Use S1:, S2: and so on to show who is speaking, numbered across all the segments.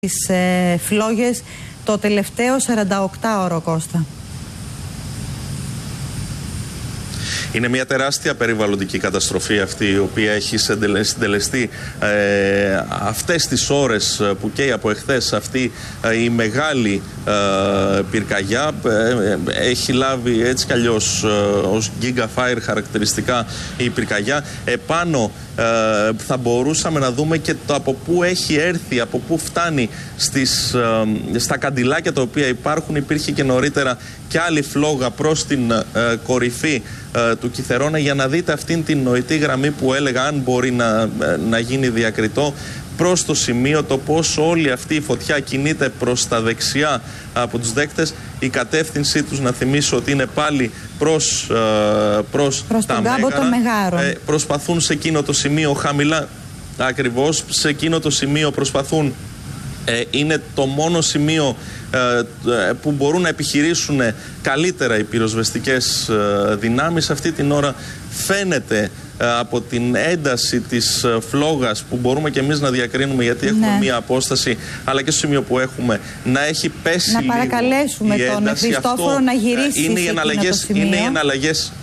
S1: τις φλόγες το τελευταίο 48ωρο, Κώστα.
S2: Είναι μια τεράστια περιβαλλοντική καταστροφή αυτή, η οποία έχει συντελεστεί αυτές τις ώρες που καίει από εχθές αυτή η μεγάλη πυρκαγιά. Έχει λάβει έτσι κι αλλιώς ως gigafire χαρακτηριστικά η πυρκαγιά. Επάνω θα μπορούσαμε να δούμε και το από πού έχει έρθει, από πού φτάνει στα καντιλάκια τα οποία υπάρχουν. Υπήρχε και νωρίτερα και άλλη φλόγα προς την κορυφή του Κιθερώνα, για να δείτε αυτήν την νοητή γραμμή που έλεγα, αν μπορεί να γίνει διακριτό, προς το σημείο το πώς όλη αυτή η φωτιά κινείται προς τα δεξιά από τους δέκτες. Η κατεύθυνσή τους, να θυμίσω ότι είναι πάλι προς τα Μέγαρα. Προσπαθούν σε εκείνο το σημείο χαμηλά, ακριβώς σε εκείνο το σημείο προσπαθούν. Είναι το μόνο σημείο που μπορούν να επιχειρήσουν καλύτερα οι πυροσβεστικές δυνάμεις. Αυτή την ώρα φαίνεται από την ένταση της φλόγας, που μπορούμε και εμείς να διακρίνουμε, γιατί έχουμε μία απόσταση, αλλά και στο σημείο που έχουμε, να έχει πέσει λίγο.
S1: Να παρακαλέσουμε τον Χριστόφορο να γυρίσει.
S2: Είναι οι εναλλαγές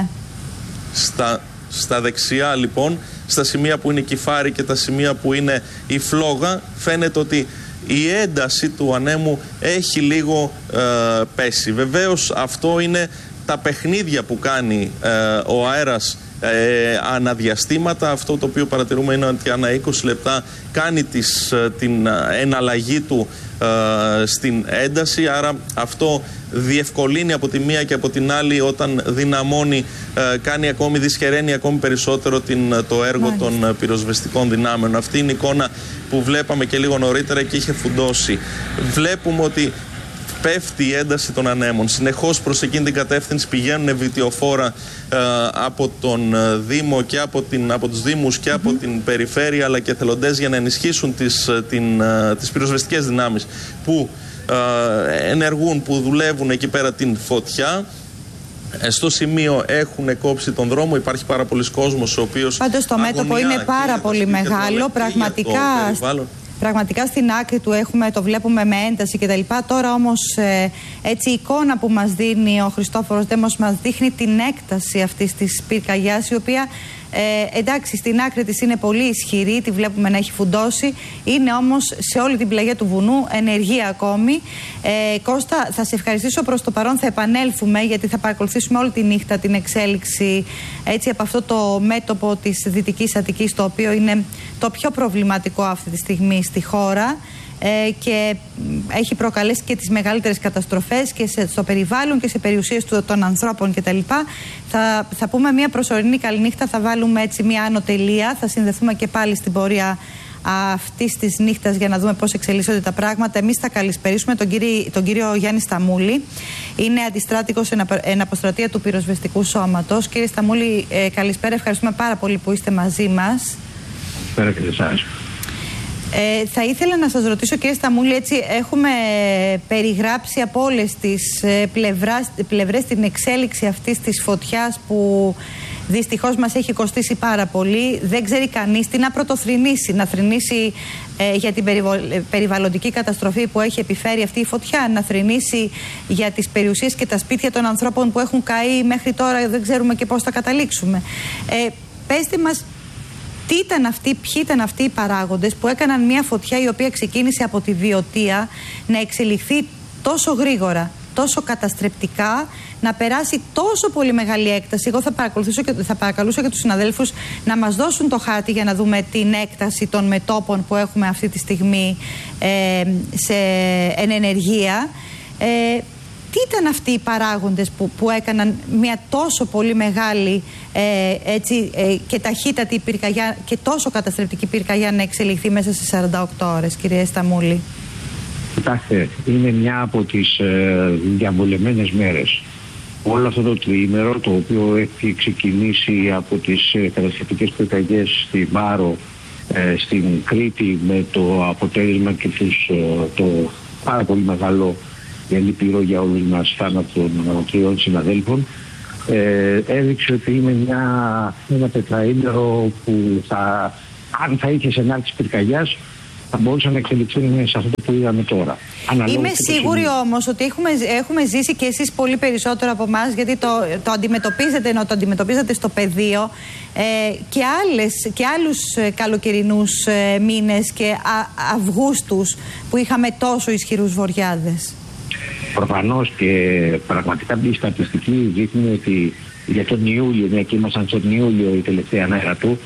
S2: στα δεξιά, λοιπόν, στα σημεία που είναι η Κηφάρη και τα σημεία που είναι η φλόγα. Φαίνεται ότι η ένταση του ανέμου έχει λίγο πέσει. Βεβαίως αυτό είναι τα παιχνίδια που κάνει ο αέρας αναδιαστήματα. Αυτό το οποίο παρατηρούμε είναι ότι ανά 20 λεπτά κάνει την εναλλαγή του στην ένταση, άρα αυτό διευκολύνει από τη μία και από την άλλη, όταν δυναμώνει, δυσχεραίνει ακόμη περισσότερο το έργο των πυροσβεστικών δυνάμεων. Αυτή είναι η εικόνα που βλέπαμε και λίγο νωρίτερα και είχε φουντώσει. Βλέπουμε ότι πέφτει η ένταση των ανέμων. Συνεχώς προς εκείνη την κατεύθυνση πηγαίνουν βιτιοφόρα από τον Δήμο και από τους Δήμους και από την περιφέρεια, αλλά και εθελοντές, για να ενισχύσουν τις πυροσβεστικές δυνάμεις που ενεργούν, που δουλεύουν εκεί πέρα την φωτιά. Στο σημείο έχουν κόψει τον δρόμο. Υπάρχει πάρα πολλοί κόσμος ο οποίος... Πάντως
S1: το μέτωπο είναι πάρα πολύ μεγάλο. Πραγματικά στην άκρη του το βλέπουμε με ένταση κτλ. Τώρα όμως έτσι η εικόνα που μας δίνει ο Χριστόφορος Δέμος μας δείχνει την έκταση αυτής της πυρκαγιάς, η οποία εντάξει, στην άκρη της είναι πολύ ισχυρή, τη βλέπουμε να έχει φουντώσει, είναι όμως σε όλη την πλαγιά του βουνού ενεργή ακόμη. Κώστα, θα σε ευχαριστήσω προς το παρόν, θα επανέλθουμε, γιατί θα παρακολουθήσουμε όλη τη νύχτα την εξέλιξη έτσι από αυτό το μέτωπο της Δυτικής Αττικής, το οποίο είναι το πιο προβληματικό αυτή τη στιγμή στη χώρα και έχει προκαλέσει και τις μεγαλύτερες καταστροφές και στο περιβάλλον και σε περιουσίες των ανθρώπων κτλ. Θα πούμε μια προσωρινή καληνύχτα, θα βάλουμε έτσι μια άνω τελεία, θα συνδεθούμε και πάλι στην πορεία αυτής της νύχτας για να δούμε πώς εξελίσσονται τα πράγματα. Εμείς θα καλησπερίσουμε τον κύριο Γιάννη Σταμούλη, είναι αντιστράτηγος εν αποστρατεία του Πυροσβεστικού Σώματος. Κύριε Σταμούλη, καλησπέρα, ευχαριστούμε πάρα πολύ που είστε μαζί μας.
S3: Καλησπέρα και εσάς.
S1: Θα ήθελα να σας ρωτήσω, κύριε Σταμούλη, έτσι έχουμε περιγράψει από όλες τις πλευρές την εξέλιξη αυτής της φωτιάς που δυστυχώς μας έχει κοστίσει πάρα πολύ. Δεν ξέρει κανείς τι να πρωτοθρηνήσει, να θρηνήσει για την περιβαλλοντική καταστροφή που έχει επιφέρει αυτή η φωτιά, να θρηνήσει για τις περιουσίες και τα σπίτια των ανθρώπων που έχουν καεί μέχρι τώρα, δεν ξέρουμε και πώς θα καταλήξουμε. Πέστε μας, ποιοι ήταν αυτοί οι παράγοντες που έκαναν μια φωτιά η οποία ξεκίνησε από τη Βιωτία να εξελιχθεί τόσο γρήγορα, τόσο καταστρεπτικά, να περάσει τόσο πολύ μεγάλη έκταση. Εγώ θα παρακαλούσα και τους συναδέλφους να μας δώσουν το χάρτη για να δούμε την έκταση των μετώπων που έχουμε αυτή τη στιγμή εν ενεργεία. Τι ήταν αυτοί οι παράγοντες που έκαναν μια τόσο πολύ μεγάλη και ταχύτατη πυρκαγιά και τόσο καταστρεπτική πυρκαγιά να εξελιχθεί μέσα σε 48 ώρες, κύριε Σταμούλη?
S3: Κοιτάξτε, είναι μια από τις διαβολεμένες μέρες. Όλο αυτό το τριήμερο, το οποίο έχει ξεκινήσει από τις καταστροφικές πυρκαγιές στη Βάρο, στην Κρήτη, με το αποτέλεσμα και το πάρα πολύ μεγάλο για λυπηρό για όλους μας θάνατο των τριών συναδέλφων, έδειξε ότι είναι ένα τετραήμερο που αν θα είχε ενάρξη πυρκαγιάς θα μπορούσαν να εξελιχθούν σε αυτό που είδαμε τώρα.
S1: Είμαι σίγουρη όμως ότι έχουμε ζήσει και εσείς πολύ περισσότερο από εμάς, γιατί το αντιμετωπίζετε, ενώ το αντιμετωπίζετε στο πεδίο και άλλους καλοκαιρινούς μήνες και Αυγούστους που είχαμε τόσο ισχυρούς βοριάδες.
S3: Προφανώς, και πραγματικά η στατιστική δείχνει ότι για τον Ιούλιο, μια και ήμασταν στον Ιούλιο η τελευταία μέρα του,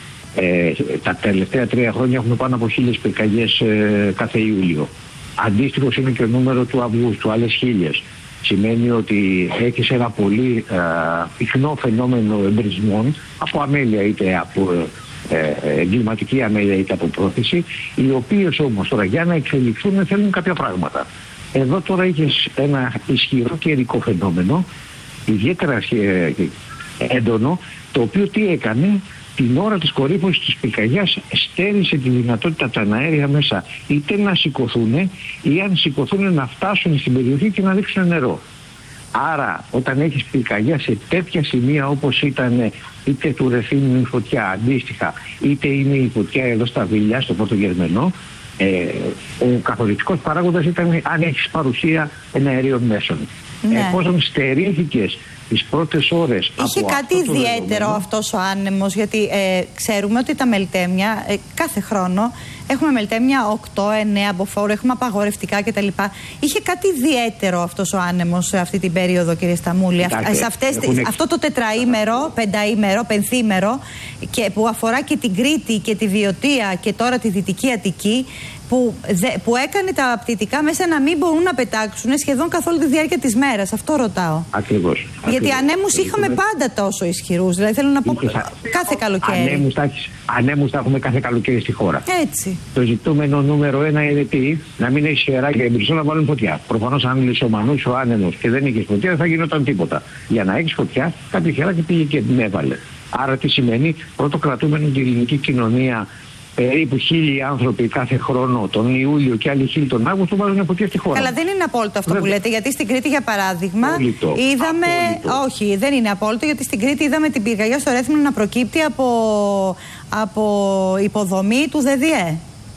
S3: τα τελευταία 3 χρόνια έχουμε πάνω από 1.000 πυρκαγιές κάθε Ιούλιο. Αντίστοιχος είναι και ο νούμερο του Αυγούστου, άλλες 1.000. Σημαίνει ότι έχεις ένα πολύ πυκνό φαινόμενο εμπρισμών από αμέλεια, είτε από εγκληματική αμέλεια είτε από πρόθεση, οι οποίες όμως τώρα για να εξελιχθούν θέλουν κάποια πράγματα. Εδώ τώρα είχες ένα ισχυρό καιρικό φαινόμενο, ιδιαίτερα έντονο, το οποίο τι έκανε? Την ώρα της κορύφωσης της πυρκαγιάς στέρισε τη δυνατότητα τα αέρια μέσα είτε να σηκωθούν ή αν σηκωθούν να φτάσουν στην περιοχή και να ρίξουν νερό. Άρα όταν έχεις πυρκαγιά σε τέτοια σημεία όπως ήταν είτε του Ρεθύμνου η φωτιά αντίστοιχα, είτε είναι η φωτιά εδώ στα Βίλια, στο Πόρτο Γερμενό, ο καθοριστικός παράγοντας ήταν αν έχεις παρουσία εναερίων μέσων. Εφόσον στερήθηκες τις πρώτες ώρες.
S1: Είχε κάτι ιδιαίτερο αυτός ο άνεμος, γιατί ξέρουμε ότι τα μελτέμια κάθε χρόνο έχουμε μελτέμια 8-9 από φόρο, έχουμε απαγορευτικά κτλ. Είχε κάτι ιδιαίτερο αυτός ο άνεμος σε αυτή την περίοδο, κύριε Σταμούλη? Αυτό το τετραήμερο, πενταήμερο, πενθήμερο, και που αφορά και την Κρήτη και τη Βιωτία και τώρα τη Δυτική Αττική, που έκανε τα πτυτικά μέσα να μην μπορούν να πετάξουν σχεδόν καθ' όλη τη διάρκεια της μέρας. Αυτό ρωτάω.
S3: Ακριβώς.
S1: Γιατί ανέμους είχαμε πάντα τόσο ισχυρούς. Δηλαδή θέλω να πω κάθε καλοκαίρι.
S3: Ανέμους θα έχουμε κάθε καλοκαίρι στη χώρα.
S1: Έτσι.
S3: Το ζητούμενο νούμερο 1 είναι τι? Να μην έχει χεράκια εμπριστό να βάλουν φωτιά. Προφανώς αν λησομανούσε ο άνεμος και δεν είχε φωτιά δεν θα γινόταν τίποτα. Για να έχει φωτιά, κάποιο χεράκι πήγε και την έβαλε. Άρα τι σημαίνει? Πρώτο κρατούμενο την ελληνική κοινωνία. Περίπου 1.000 άνθρωποι κάθε χρόνο τον Ιούλιο και άλλοι 1.000 τον Αύγουστο βάζουν φωτιά στη χώρα.
S1: Καλά, δεν είναι απόλυτο αυτό που λέτε, γιατί στην Κρήτη, για παράδειγμα, είδαμε. Όχι, δεν είναι απόλυτο, γιατί στην Κρήτη είδαμε την πυρκαγιά στο Ρέθυμνο να προκύπτει από υποδομή του ΔΔΕ.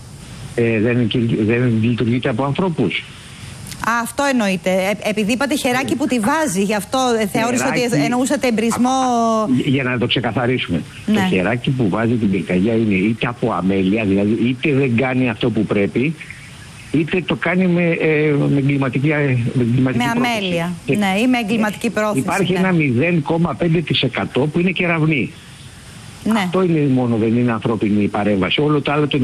S3: Δεν λειτουργείται από ανθρώπους.
S1: Αυτό εννοείται. Επειδή είπατε χεράκι που τη βάζει, γι' αυτό θεώρησα ότι εννοούσατε εμπρισμό.
S3: Για να το ξεκαθαρίσουμε. Ναι. Το χεράκι που βάζει την πυρκαγιά είναι είτε από αμέλεια, δηλαδή είτε δεν κάνει αυτό που πρέπει, είτε το κάνει με εγκληματική πρόθεση. Με
S1: αμέλεια. Ναι, ή με εγκληματική πρόθεση.
S3: Υπάρχει ένα 0,5% που είναι κεραυνή. Ναι. Αυτό είναι μόνο, δεν είναι ανθρώπινη παρέμβαση. Όλο το άλλο, το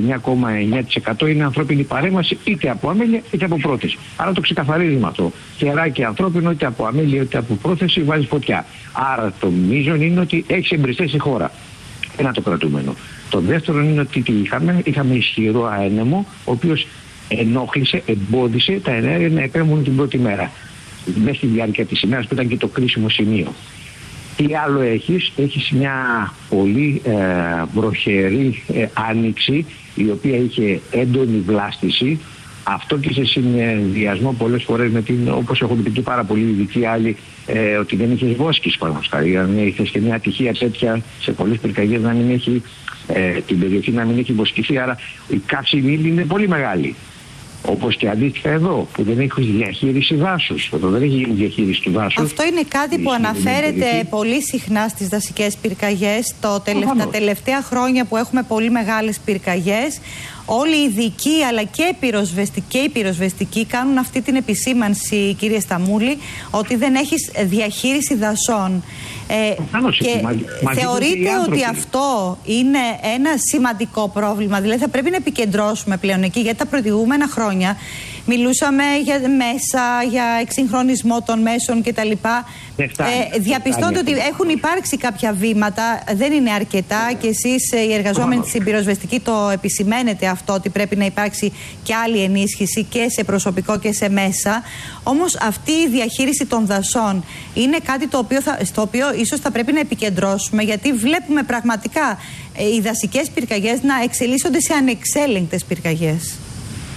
S3: 99,9% είναι ανθρώπινη παρέμβαση, είτε από αμέλεια είτε από πρόθεση. Άρα το ξεκαθαρίζουμε αυτό. Χεράκι ανθρώπινο, είτε από αμέλεια είτε από πρόθεση, βάζει φωτιά. Άρα το μείζον είναι ότι έχει εμπριστές στη χώρα. Ένα το κρατούμενο. Το δεύτερο είναι ότι είχαμε ισχυρό άνεμο, ο οποίος ενόχλησε, εμπόδισε τα ενέργεια να επέμβουν την πρώτη μέρα. Μέσα στη διάρκεια της ημέρας που ήταν και το κρίσιμο σημείο. Τι άλλο έχεις? Έχεις μια πολύ βροχερή άνοιξη, η οποία είχε έντονη βλάστηση. Αυτό και σε συνδυασμό πολλές φορές με την, όπως έχουν πει και πάρα πολύ ειδικοί άλλοι, ότι δεν είχες βόσκης παραδείγματος. Αν είχες και μια ατυχία τέτοια σε πολλές πυρκαγιές να μην έχει την περιοχή να μην έχει βοσκηθεί, άρα η καύσιμη ύλη είναι πολύ μεγάλη. Όπως και αντίστοιχα εδώ, που δεν έχει διαχείριση δάσους. Εδώ δεν έχει διαχείριση του δάσους.
S1: Αυτό είναι κάτι που αναφέρεται πολύ συχνά στις δασικές πυρκαγιές. Τα τελευταία χρόνια που έχουμε πολύ μεγάλες πυρκαγιές, όλοι οι ειδικοί αλλά και οι πυροσβεστικοί κάνουν αυτή την επισήμανση, κύριε Σταμούλη, ότι δεν έχεις διαχείριση δασών. Και θεωρείτε ότι αυτό είναι ένα σημαντικό πρόβλημα? Δηλαδή θα πρέπει να επικεντρώσουμε πλέον εκεί, γιατί τα προηγούμενα χρόνια μιλούσαμε για μέσα, για εξυγχρονισμό των μέσων κτλ. Διαπιστώνετε ότι έχουν υπάρξει κάποια βήματα, δεν είναι αρκετά, και εσείς οι εργαζόμενοι στην πυροσβεστική το επισημαίνετε αυτό, ότι πρέπει να υπάρξει και άλλη ενίσχυση και σε προσωπικό και σε μέσα. Όμως αυτή η διαχείριση των δασών είναι κάτι στο οποίο ίσως θα πρέπει να επικεντρώσουμε, γιατί βλέπουμε πραγματικά οι δασικές πυρκαγιές να εξελίσσονται σε ανεξέλεγκτες πυρκαγιές.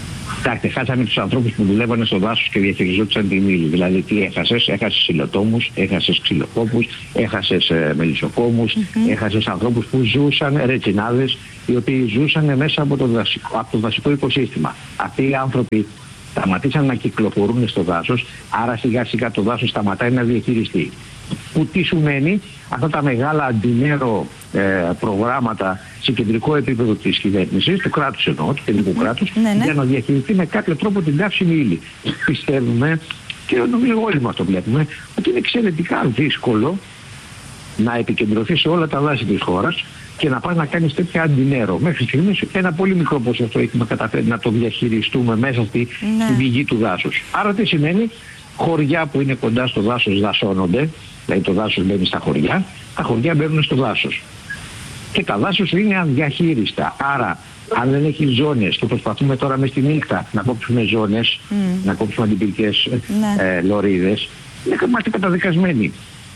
S3: Κοιτάξτε, χάσαμε τους ανθρώπους που δουλεύανε στο δάσος και διαχειριζόντουσαν την ύλη. Δηλαδή, τι έχασες? Έχασες υλοτόμους, έχασες ξυλοκόπους, έχασες μελισσοκόμους, έχασες ανθρώπους που ζούσαν, ρετσινάδες, οι οποίοι ζούσαν μέσα από το δασικό οικοσύστημα. Αυτοί οι άνθρωποι σταματήσαν να κυκλοφορούν στο δάσος, άρα σιγά σιγά το δάσος σταματάει να διαχειριστεί. Που τι σημαίνει? Αυτά τα μεγάλα αντιμέρο προγράμματα σε κεντρικό επίπεδο της κυβέρνησης, του κράτους εννοώ, του κεντρικού κράτους, για να διαχειριστεί με κάποιο τρόπο την καύσιμη ύλη. Πιστεύουμε, και νομίζω όλοι μας το βλέπουμε, ότι είναι εξαιρετικά δύσκολο να επικεντρωθεί σε όλα τα δάση της χώρας και να πάει να κάνει τέτοια αντιμέρο. Μέχρι στιγμής ένα πολύ μικρό ποσοστό έχουμε καταφέρει να το διαχειριστούμε μέσα στη πηγή του δάσους. Άρα τι σημαίνει? Χωριά που είναι κοντά στο δάσος δασώνονται, δηλαδή το δάσος μπαίνει στα χωριά, τα χωριά μπαίνουν στο δάσος. Και τα δάσος είναι αδιαχείριστα. Άρα, αν δεν έχει ζώνες και προσπαθούμε τώρα μες τη νύχτα να κόψουμε ζώνες, να κόψουμε αντιπυρικές λωρίδες, είμαστε καταδικασμένοι.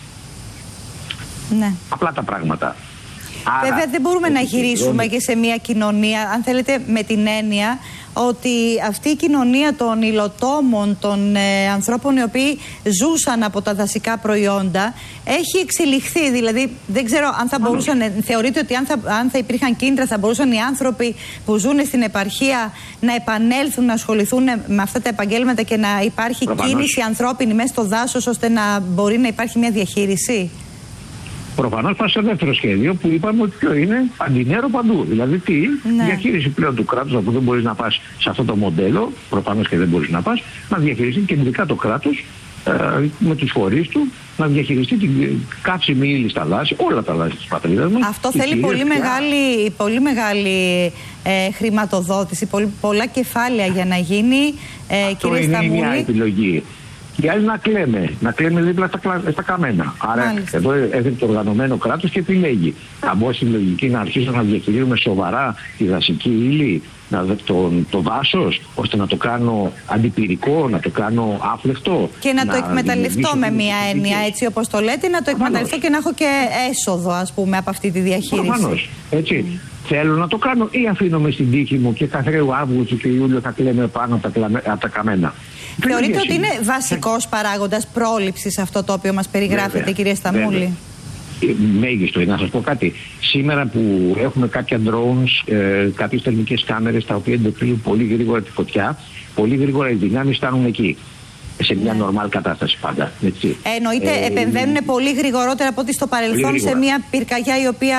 S1: Ναι.
S3: Απλά τα πράγματα.
S1: Βέβαια δεν μπορούμε να γυρίσουμε και σε μια κοινωνία, αν θέλετε, με την έννοια ότι αυτή η κοινωνία των υλοτόμων, των ανθρώπων οι οποίοι ζούσαν από τα δασικά προϊόντα, έχει εξελιχθεί. Δηλαδή δεν ξέρω αν θα μπορούσαν, θεωρείτε ότι αν θα υπήρχαν κίνητρα, θα μπορούσαν οι άνθρωποι που ζουν στην επαρχία να επανέλθουν, να ασχοληθούν με αυτά τα επαγγέλματα και να υπάρχει κίνηση ανθρώπινη μέσα στο δάσος, ώστε να μπορεί να υπάρχει μια διαχείριση?
S3: Προφανώς πάει σε δεύτερο σχέδιο που είπαμε ότι ποιο είναι αντινέρο παντού. Δηλαδή τι, διαχείριση πλέον του κράτους, όπου δεν μπορείς να πας σε αυτό το μοντέλο, προφανώς και δεν μπορείς να πας, να διαχειριστεί κεντρικά το κράτος με τους φορείς του, να διαχειριστεί την καύσιμη ύλη στα δάση, όλα τα δάση της πατρίδας μας.
S1: Αυτό θέλει πολύ μεγάλη χρηματοδότηση, πολλά κεφάλαια για να γίνει, κύριε Σταμούλη.
S3: Είναι μια επιλογή. Και άλλοι να κλαίμε δίπλα στα καμένα. Άρα εδώ έρχεται το οργανωμένο κράτος και επιλέγει. Θα μπω στην λογική να αρχίσω να διαχειρίζουμε σοβαρά τη δασική ύλη, το δάσος, ώστε να το κάνω αντιπυρικό, να το κάνω άφλεκτο.
S1: Και να το εκμεταλλευτώ με μια έννοια, έτσι όπως το λέτε, να το εκμεταλλευτώ και να έχω και έσοδο, ας πούμε, από αυτή τη διαχείριση.
S3: Προφανώς. Έτσι. Θέλω να το κάνω ή αφήνομαι στην τύχη μου και κάθε Αύγουστο και Ιούλιο θα κλαίμε πάνω από τα καμένα.
S1: Θεωρείτε ότι είναι βασικός παράγοντας πρόληψης αυτό το οποίο μας περιγράφετε, κύριε Σταμούλη?
S3: Μέγιστο. Να σας πω κάτι. Σήμερα που έχουμε κάποια drones, κάποιες θερμικές κάμερες τα οποία εντοπίζουν πολύ γρήγορα τη φωτιά, πολύ γρήγορα οι δυνάμεις φτάνουν εκεί. Σε μια νορμάλ κατάσταση πάντα. Έτσι.
S1: Εννοείται επεμβαίνουν πολύ γρηγορότερα από ό,τι στο παρελθόν σε μια πυρκαγιά η οποία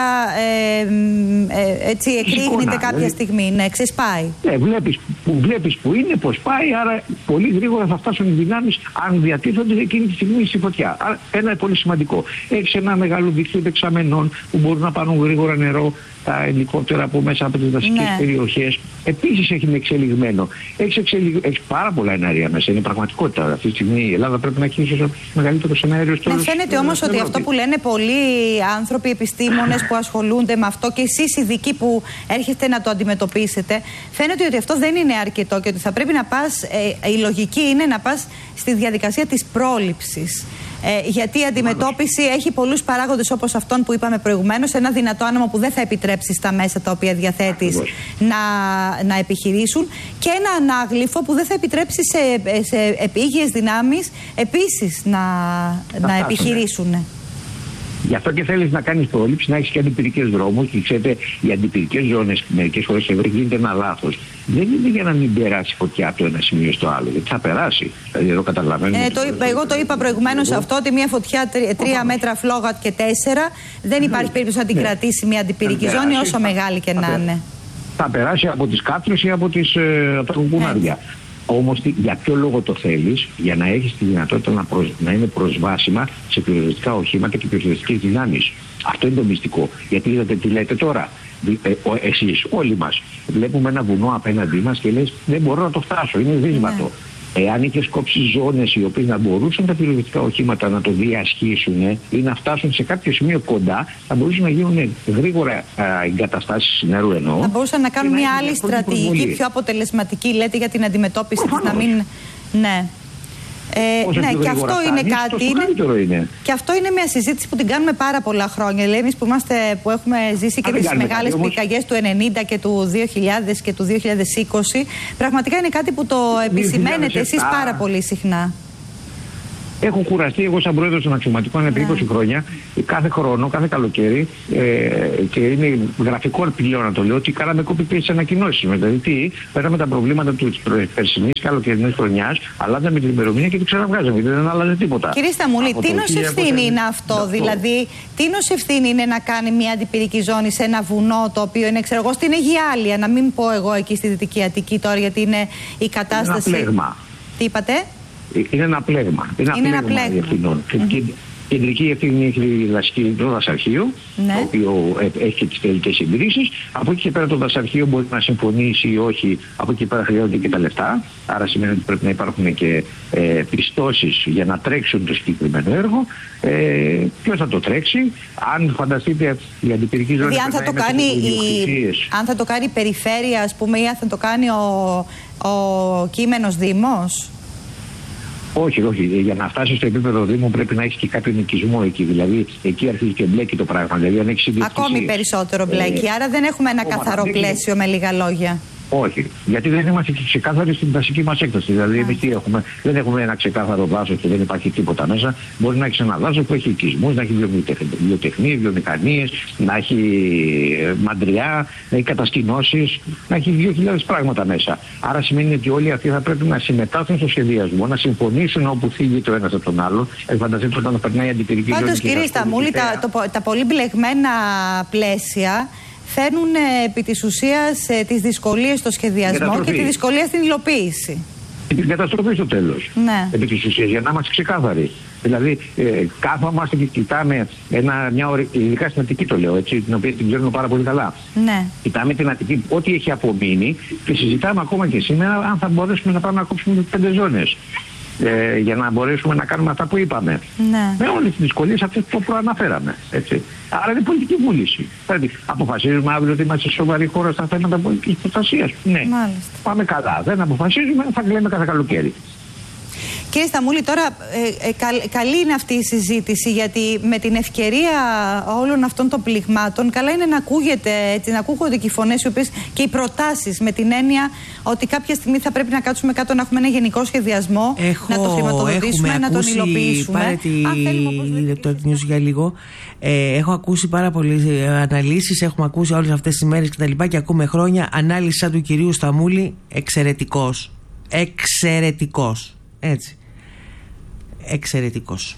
S1: έτσι εκρήγνεται κάποια στιγμή. Ναι, ξεσπάει.
S3: Βλέπεις που είναι, πως πάει, άρα πολύ γρήγορα θα φτάσουν οι δυνάμεις αν διατίθονται εκείνη τη στιγμή στη φωτιά. Άρα ένα πολύ σημαντικό. Έχεις ένα μεγάλο δίκτυο δεξαμενών που μπορούν να πάρουν γρήγορα νερό, τα ελικόπτερα από μέσα από τις δασικές περιοχές. Επίσης έχει εξελιγμένο. Έχει πάρα πολλά εναέρια μέσα. Είναι πραγματικότητα. Αυτή τη στιγμή η Ελλάδα πρέπει να έχει ίσως ο μεγαλύτερος εναέριος στόλος.
S1: Φαίνεται όμως ότι αυτό που λένε πολλοί άνθρωποι, επιστήμονες που ασχολούνται με αυτό και εσείς ειδικοί που έρχεστε να το αντιμετωπίσετε, φαίνεται ότι αυτό δεν είναι αρκετό και ότι θα πρέπει να πας, η λογική είναι να πας στη διαδικασία της πρόληψης. Γιατί η αντιμετώπιση έχει πολλούς παράγοντες όπως αυτόν που είπαμε προηγουμένως, ένα δυνατό άνεμο που δεν θα επιτρέψει στα μέσα τα οποία διαθέτεις να επιχειρήσουν και ένα ανάγλυφο που δεν θα επιτρέψει σε επίγειες δυνάμεις επίσης να επιχειρήσουν.
S3: Γι' αυτό και θέλεις να κάνεις πρόληψη, να έχεις και αντιπυρικές δρόμους. Και ξέρετε, οι αντιπυρικές ζώνες μερικές φορές σε Ευρώπη γίνεται ένα λάθος. Δεν είναι για να μην περάσει φωτιά από το ένα σημείο στο άλλο, γιατί θα περάσει. Δηλαδή εδώ καταλαβαίνουμε.
S1: Εγώ το είπα προηγουμένως αυτό, ότι μια φωτιά 3 μέτρα φλόγα και 4 δεν υπάρχει περίπτωση να την κρατήσει μια αντιπυρική ζώνη, όσο μεγάλη και να είναι.
S3: Θα περάσει από τις κάτρες ή από τα κουκουνάρια. Όμως για ποιο λόγο το θέλεις? Για να έχεις τη δυνατότητα να είναι προσβάσιμα σε πυροσβεστικά οχήματα και πυροσβεστικές δυνάμεις. Αυτό είναι το μυστικό. Γιατί είδατε τι λέτε τώρα. Εσείς, όλοι μας, βλέπουμε ένα βουνό απέναντί μας και λες δεν μπορώ να το φτάσω, είναι δύσματο. Εάν είχες κόψει ζώνες οι οποίες να μπορούσαν τα πυροσβεστικά οχήματα να το διασχίσουν ή να φτάσουν σε κάποιο σημείο κοντά, θα μπορούσαν να γίνουν γρήγορα εγκαταστάσεις νερού εννοώ.
S1: Θα μπορούσαν να κάνουν μια άλλη στρατηγική, πιο αποτελεσματική, λέτε, για την αντιμετώπιση της, να μην. Ναι. Ναι, και αυτό είναι κάτι. Είναι. Και αυτό είναι μια συζήτηση που την κάνουμε πάρα πολλά χρόνια. Δηλαδή, εμείς που έχουμε ζήσει και τις μεγάλες πυρκαγιές του 90 και του 2000 και του 2020, πραγματικά είναι κάτι που το επισημαίνετε εσείς πάρα πολύ συχνά.
S3: Έχω κουραστεί εγώ σαν πρόεδρος των αξιωματικών επί 20 χρόνια, κάθε χρόνο, κάθε καλοκαίρι, και είναι γραφικό πλέον να το λέω, ότι κάναμε copy-paste ανακοινώσεις. Δηλαδή, πέραμε τα προβλήματα της περσινής καλοκαιρινής χρονιάς, αλλάζαμε την ημερομηνία και την ξαναβγάζαμε. Δεν άλλαζε τίποτα.
S1: Κύριε Σταμούλη, τίνος ευθύνη είναι αυτό? Δηλαδή, τίνος ευθύνη είναι να κάνει μια αντιπυρική ζώνη σε ένα βουνό το οποίο είναι, ξέρω εγώ, στην Αιγιάλεια, να μην πω εγώ εκεί στη Δυτική Αττική τώρα, γιατί είναι η κατάσταση.
S3: Είναι ένα πλέγμα.
S1: Τι είπατε?
S3: Είναι ένα πλέγμα. Είναι ένα πλέγμα ευθυνών. Κεντρική ευθύνη έχει το δασαρχείο, το οποίο έχει τις τελικές συγκρίσεις. Από εκεί και πέρα το δασαρχείο μπορεί να συμφωνήσει ή όχι. Από εκεί και πέρα χρειάζονται και τα λεφτά. Άρα σημαίνει ότι πρέπει να υπάρχουν και πιστώσεις για να τρέξουν το συγκεκριμένο έργο. Ποιος θα το τρέξει? Αν φανταστείτε η αντιπυρική ζώνη.
S1: Δηλαδή αν θα το κάνει η περιφέρεια, ας πούμε, ή αν θα το κάνει ο κείμενος Δήμος.
S3: Όχι. Για να φτάσει στο επίπεδο Δήμου πρέπει να έχει και κάποιο νοικισμό εκεί. Δηλαδή εκεί αρχίζει και μπλέκει το πράγμα. Δηλαδή, αν έχεις
S1: ακόμη περισσότερο μπλέκει. Άρα δεν έχουμε ένα καθαρό πλαίσιο, με λίγα λόγια.
S3: Όχι, γιατί δεν είμαστε ξεκάθαροι στην δασική μας έκταση. Δηλαδή, εμείς τι έχουμε? Δεν έχουμε ένα ξεκάθαρο δάσος και δεν υπάρχει τίποτα μέσα. Μπορεί να έχει ένα δάσος που έχει οικισμούς, να έχει βιοτεχνίες, βιομηχανίες, να έχει μαντριά, να έχει κατασκηνώσεις, να έχει 2.000 πράγματα μέσα. Άρα σημαίνει ότι όλοι αυτοί θα πρέπει να συμμετάσχουν στο σχεδιασμό, να συμφωνήσουν όπου φύγει το ένας από τον άλλο. Φανταστείτε όταν περνάει η αντιπυρική ζώνη.
S1: Πάντως, κύριε Σταμούλη, τα πολύ μπλεγμένα πλαίσια φέρνουν επί της ουσίας τις δυσκολίες στο σχεδιασμό και τη δυσκολία στην υλοποίηση.
S3: Την καταστροφή στο τέλος.
S1: Ναι.
S3: Επί της ουσίας, για να είμαστε ξεκάθαροι. Δηλαδή, κάθομαστε και κοιτάμε μια ώρα, ειδικά στην Αττική το λέω, έτσι, την οποία την ξέρουμε πάρα πολύ καλά.
S1: Ναι.
S3: Κοιτάμε την Αττική, ό,τι έχει απομείνει και συζητάμε ακόμα και σήμερα αν θα μπορέσουμε να πάμε να κόψουμε 5 ζώνες. Για να μπορέσουμε να κάνουμε αυτά που είπαμε.
S1: Ναι.
S3: Με όλες τις δυσκολίες αυτές που προαναφέραμε. Έτσι. Άρα είναι πολιτική βούληση. Δηλαδή, αποφασίζουμε αύριο ότι είμαστε σοβαρή χώρα στα θέματα πολιτικής προστασίας. Ναι.
S1: Μάλιστα.
S3: Πάμε καλά. Δεν αποφασίζουμε, θα κλαίμε κάθε καλοκαίρι.
S1: Κύριε Σταμούλη, τώρα καλή είναι αυτή η συζήτηση, γιατί με την ευκαιρία όλων αυτών των πληγμάτων καλά είναι να ακούγεται, έτσι, να ακούγονται και οι φωνές και οι προτάσεις, με την έννοια ότι κάποια στιγμή θα πρέπει να κάτσουμε κάτω, να έχουμε ένα γενικό σχεδιασμό, να το χρηματοδοτήσουμε, να τον υλοποιήσουμε.
S4: Πάρε το news για λίγο. Έχω ακούσει πάρα πολλές αναλύσεις, έχουμε ακούσει όλες αυτές τις μέρες και ακούμε χρόνια. Ανάλυση σαν του κυρίου Σταμούλη, εξαιρετικός. Έτσι. Εξαιρετικός.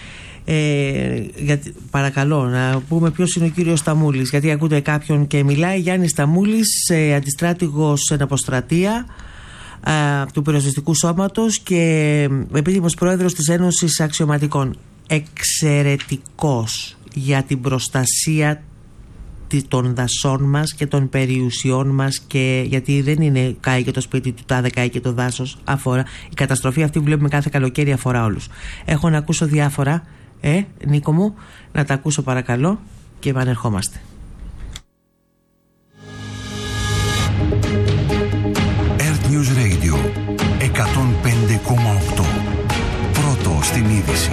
S4: Παρακαλώ να πούμε ποιος είναι ο κύριος Σταμούλης, γιατί ακούτε κάποιον και μιλάει. Γιάννης Σταμούλης, αντιστράτηγος εν αποστρατεία του Πυροσβεστικού Σώματος και επίτιμος πρόεδρος της Ένωσης Αξιωματικών. Εξαιρετικός για την προστασία των δασών μας και των περιουσιών μας, και γιατί δεν είναι κάει και το σπίτι του τάδε, κάει και το δάσος. Αφορά, η καταστροφή αυτή που βλέπουμε κάθε καλοκαίρι αφορά όλους. Έχω να ακούσω διάφορα, Νίκο μου, να τα ακούσω παρακαλώ και επανερχόμαστε.
S5: Earth News Radio 105,8. Πρώτο στην είδηση.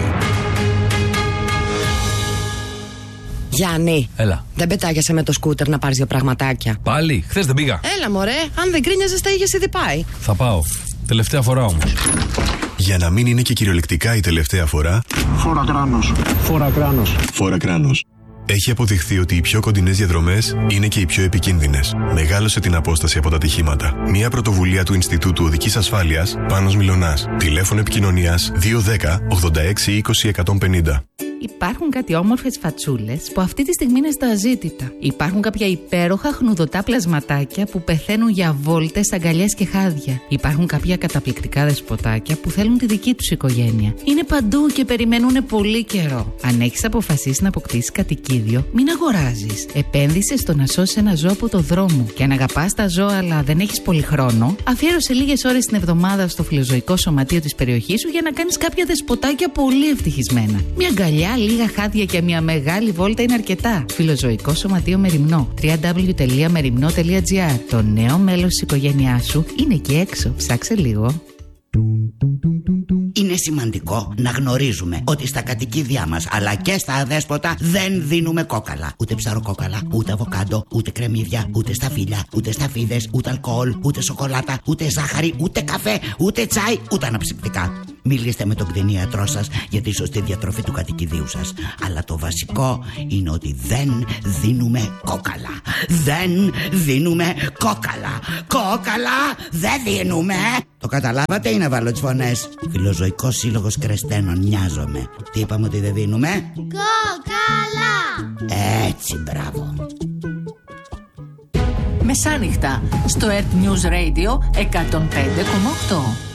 S6: Γιάννη,
S7: έλα.
S6: Δεν πετάγεσαι με το σκούτερ να πάρεις 2 πραγματάκια?
S7: Πάλι, χθες δεν πήγα.
S6: Έλα μωρέ, αν δεν κρίνιαζες τα είχες ήδη πάει.
S7: Θα πάω, τελευταία φορά όμως.
S5: Για να μην είναι και κυριολεκτικά η τελευταία φορά,
S8: φόρα κράνος. Φόρα κράνος.
S5: Φόρα κράνος. Έχει αποδειχθεί ότι οι πιο κοντινές διαδρομές είναι και οι πιο επικίνδυνες. Μεγάλωσε την απόσταση από τα ατυχήματα. Μια πρωτοβουλία του Ινστιτούτου Οδικής Ασφάλειας, Πάνος Μιλωνάς. Τηλέφωνο επικοινωνίας 210 86 20 150.
S9: Υπάρχουν κάτι όμορφες φατσούλες που αυτή τη στιγμή είναι στα αζήτητα. Υπάρχουν κάποια υπέροχα χνουδωτά πλασματάκια που πεθαίνουν για βόλτες, αγκαλιές και χάδια. Υπάρχουν κάποια καταπληκτικά δεσποτάκια που θέλουν τη δική τους οικογένεια. Είναι παντού και περιμένουν πολύ καιρό. Αν έχεις αποφασίσει να αποκτήσεις κατοικίδιο, μην αγοράζεις. Επένδυσε στο να σώσεις ένα ζώο από το δρόμο. Και αν αγαπάς τα ζώα αλλά δεν έχεις πολύ χρόνο, αφιέρωσε λίγες ώρες την εβδομάδα στο φιλοζωικό σωματείο της περιοχής σου για να κάνεις κάποια δεσποτάκια πολύ ευτυχισμένα. Μια αγκαλιά, λίγα χάδια και μια μεγάλη βόλτα είναι αρκετά. Φιλοζωικό Σωματείο Μεριμνό. www.merimno.gr. Το νέο μέλος της οικογένειάς σου είναι εκεί έξω. Ψάξε λίγο.
S10: Είναι σημαντικό να γνωρίζουμε ότι στα κατοικίδια μας αλλά και στα αδέσποτα δεν δίνουμε κόκαλα. Ούτε ψαροκόκαλα, ούτε αβοκάντο, ούτε κρεμμύδια, ούτε σταφύλια, ούτε σταφίδες, ούτε αλκοόλ, ούτε σοκολάτα, ούτε ζάχαρη, ούτε καφέ, ούτε τσάι, ούτε αναψυκτικά. Μιλήστε με τον κτηνίατρό σας για τη σωστή διατροφή του κατοικιδίου σας. Αλλά το βασικό είναι ότι δεν δίνουμε κόκαλα. Δεν δίνουμε κόκαλα. Κόκαλα δεν δίνουμε. Το καταλάβατε ή να βάλω τις φωνές? Φιλοζωικός Σύλλογος Κρεστένων, νοιάζομαι. Τι είπαμε ότι δεν δίνουμε? Κόκαλα. Έτσι, μπράβο.
S11: Μεσάνυχτα στο Earth News Radio 105,8.